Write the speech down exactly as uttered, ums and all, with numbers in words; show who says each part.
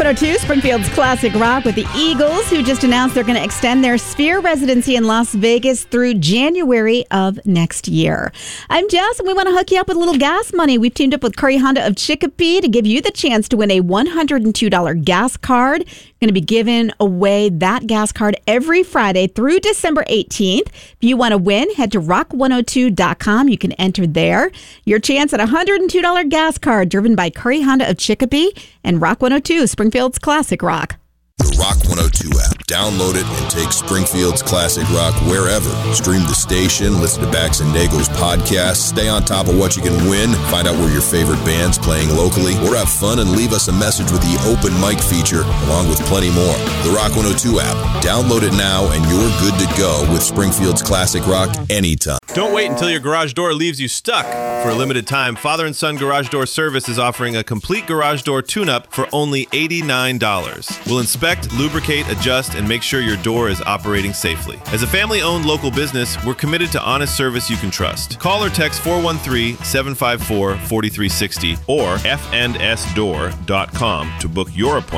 Speaker 1: oh two, Springfield's Classic Rock with the Eagles, who just announced they're going to extend their Sphere residency in Las Vegas through January of next year. I'm Jess, and we want to hook you up with a little gas money. We've teamed up with Curry Honda of Chicopee to give you the chance to win a one hundred two dollars gas card. Going to be giving away that gas card every Friday through December eighteenth. If you want to win, head to rock one oh two dot com. You can enter there. Your chance at a one hundred two dollars gas card driven by Curry Honda of Chicopee and Rock one oh two, Springfield's Classic Rock.
Speaker 2: The Rock one oh two app. Download it and take Springfield's Classic Rock wherever. Stream the station, listen to Bax and Nago's podcast, stay on top of what you can win, find out where your favorite band's playing locally, or have fun and leave us a message with the open mic feature, along with plenty more. The Rock one oh two app. Download it now and you're good to go with Springfield's Classic Rock anytime.
Speaker 3: Don't wait until your garage door leaves you stuck. For a limited time, Father and Son Garage Door Service is offering a complete garage door tune-up for only eighty-nine dollars. We'll inspect, lubricate, adjust, and make sure your door is operating safely. As a family-owned local business, we're committed to honest service you can trust. Call or text four one three, seven five four, four three six zero or f and s door dot com to book your appointment